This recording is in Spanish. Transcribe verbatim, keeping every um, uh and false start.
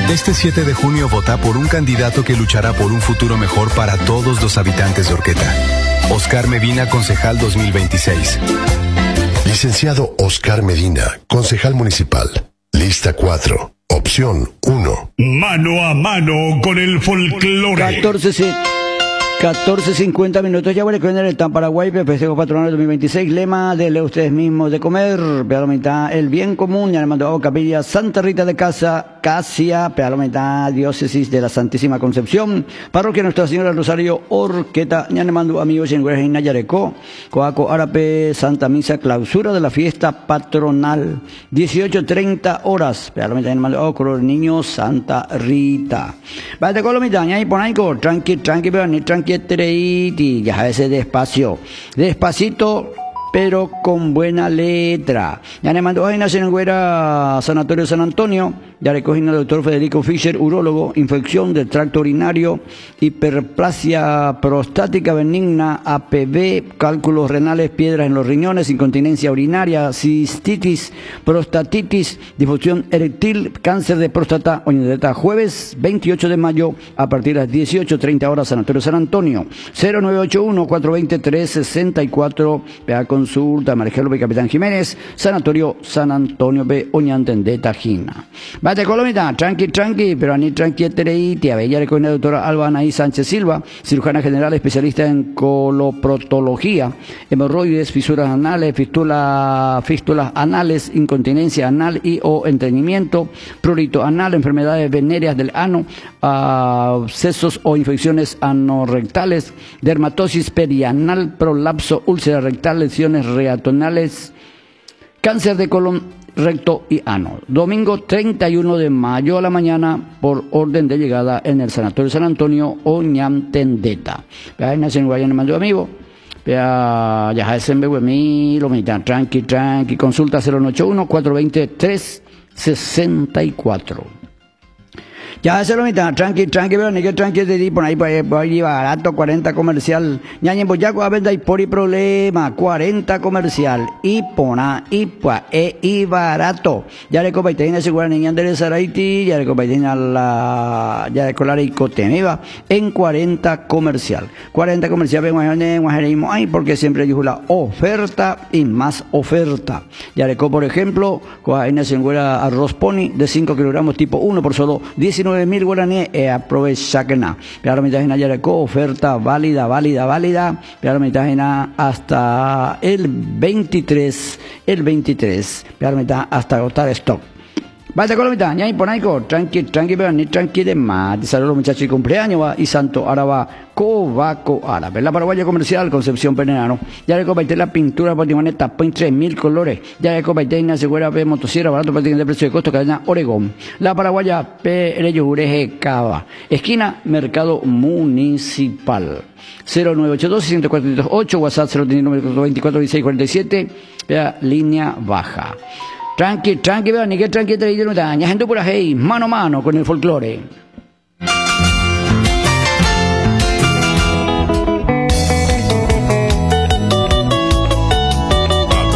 Este siete de junio vota por un candidato que luchará por un futuro mejor para todos los habitantes de Orqueta. Oscar Medina, concejal dos mil veintiséis. Licenciado Oscar Medina, concejal municipal. Lista cuatro. Opción uno. Mano a mano con el folclore. catorce, sí. catorce cincuenta minutos, ya vuelve con el Tan Paraguay, festejo patronal dos mil veintiséis, lema de ustedes mismos de comer, mitad el bien común, ya le mandó a Capilla Santa Rita de Casa, Casia, mitad diócesis de la Santísima Concepción, parroquia Nuestra Señora Rosario, Orqueta, ya le mandó amigos en Guerra y Nayareco, Coaco Árape, Santa Misa, clausura de la fiesta patronal, dieciocho treinta horas, mitad ya le mandó a Color Niño Santa Rita. Vale, con la mitad, ya y ponaico, tranqui, tranqui, pero ni tranqui. Y ya a veces despacio, despacito, pero con buena letra. Ya le mandó a Nación en Güera, Sanatorio San Antonio. Ya le cogí al doctor Federico Fischer, urólogo, infección del tracto urinario, hiperplasia prostática benigna, A P V, cálculos renales, piedras en los riñones, incontinencia urinaria, cistitis, prostatitis, difusión eréctil, cáncer de próstata, oñodeta, jueves veintiocho de mayo a partir de las dieciocho treinta horas, Sanatorio San Antonio. cero nueve ocho uno, cuatro dos cero, tres seis cuatro, vea consulta, María López Capitán Jiménez, Sanatorio San Antonio, B, Oñantendé, Tajina. Bate Colomita, tranqui, tranqui, pero ni tranqui, tereiti, a bella con la doctora Alba Anaí Sánchez Silva, cirujana general, especialista en coloproctología, hemorroides, fisuras anales, fístula, fístulas anales, incontinencia anal y o estreñimiento, prurito anal, enfermedades venéreas del ano, abscesos o infecciones anorrectales, dermatosis perianal, prolapso, úlcera rectal, lesiones reatonales, cáncer de colon, recto y ano. Domingo treinta y uno de mayo a la mañana por orden de llegada en el Sanatorio San Antonio Oñantendeta. Vea, nace en Guayana, mando amigo. Vea, ya es en Beguemí, lo militan, tranqui, tranqui. Consulta cero nueve ocho uno, cuatro dos cero, tres seis cuatro. Ya se lo mitad, tranqui, tranqui, pero ni que tranqui de ti, por ahí, por ahí, por ahí, barato, cuarenta comercial. Ñañe, boyaco, a venda y por y problema, cuarenta comercial. Y pona, y pa, e, y barato. Ya le copa y te segura niña de Saraiti, ya le copa y la, ya le colar y cotemeba, en cuarenta comercial. cuarenta comercial, vengo a guajareimo, ay, porque siempre dijo la oferta y más oferta. Ya le copa, por ejemplo, coaina segura arroz pony de cinco kilogramos tipo uno por solo diecinueve mil guaraníes, e aprovecha que nada. Pero mitad en Ayareco, oferta válida, válida, válida. Pero mitad en hasta el veintitrés, el veintitrés. Pero mitad hasta agotar stock. Vaya con la mitad, ya imponaico, tranqui, tranqui, pero ni tranqui de más. Saludos muchachos y cumpleaños, va, y Santo Araba, Covaco Árabe. La Paraguaya Comercial, Concepción Penenano. Ya le compartí la pintura patimoneta, point tres mil colores. Ya le compartí una segura P motosierra, barato para de precio de costo, cadena Oregón. La Paraguaya P L Yureje Cava. Esquina Mercado Municipal. cero nueve ocho dos, seis cuatro dos ocho, WhatsApp cero nueve veinticuatro dieciséis cuarenta y siete, vea, línea baja. Tranqui, tranqui, vea, ni que tranqui, te digo, no te dañas, gente por ahí, mano a mano con el folclore.